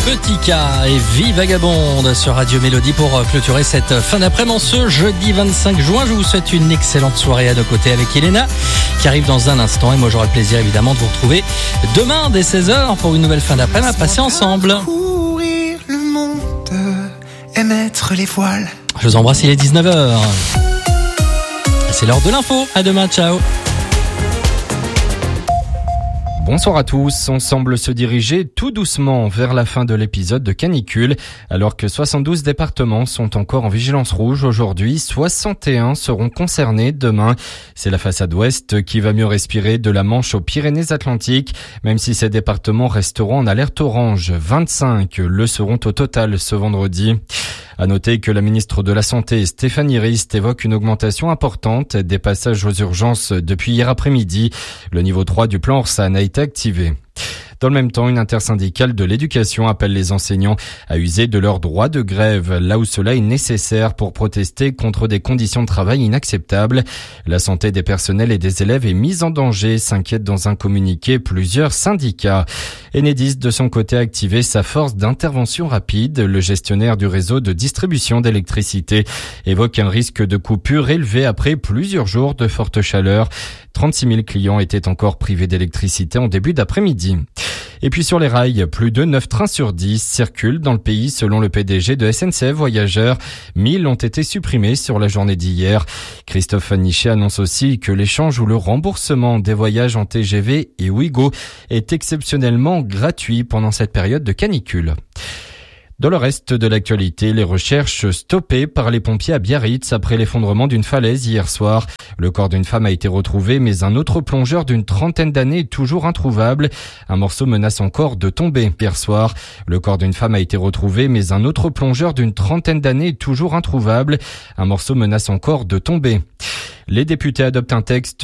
Petit K et Vie Vagabonde sur Radio Mélodie pour clôturer cette fin d'après-midi ce jeudi 25 juin. Je vous souhaite une excellente soirée à nos côtés avec Elena qui arrive dans un instant et moi j'aurai le plaisir évidemment de vous retrouver demain dès 16h pour une nouvelle fin d'après-midi à passer ensemble. Courir le monde et mettre les voiles. Je vous embrasse, il est 19h. C'est l'heure de l'info. À demain, ciao. Bonsoir à tous. On semble se diriger tout doucement vers la fin de l'épisode de canicule. Alors que 72 départements sont encore en vigilance rouge aujourd'hui, 61 seront concernés demain. C'est la façade ouest qui va mieux respirer de la Manche aux Pyrénées-Atlantiques, même si ces départements resteront en alerte orange. 25 le seront au total ce vendredi. À noter que la ministre de la Santé, Stéphanie Rist, évoque une augmentation importante des passages aux urgences depuis hier après-midi. Le niveau 3 du plan Orsan a été activé. Dans le même temps, une intersyndicale de l'éducation appelle les enseignants à user de leur droit de grève, là où cela est nécessaire pour protester contre des conditions de travail inacceptables. La santé des personnels et des élèves est mise en danger, s'inquiètent dans un communiqué plusieurs syndicats. Enedis, de son côté, a activé sa force d'intervention rapide. Le gestionnaire du réseau de distribution d'électricité évoque un risque de coupure élevé après plusieurs jours de forte chaleur. 36 000 clients étaient encore privés d'électricité en début d'après-midi. Et puis sur les rails, plus de 9 trains sur 10 circulent dans le pays selon le PDG de SNCF Voyageurs. 1000 ont été supprimés sur la journée d'hier. Christophe Nichet annonce aussi que l'échange ou le remboursement des voyages en TGV et Ouigo est exceptionnellement gratuit pendant cette période de canicule. Dans le reste de l'actualité, les recherches stoppées par les pompiers à Biarritz après l'effondrement d'une falaise hier soir. Le corps d'une femme a été retrouvé, mais un autre plongeur d'une trentaine d'années est toujours introuvable. Un morceau menace encore de tomber. Hier soir, le corps d'une femme a été retrouvé, mais un autre plongeur d'une trentaine d'années est toujours introuvable. Un morceau menace encore de tomber. Les députés adoptent un texte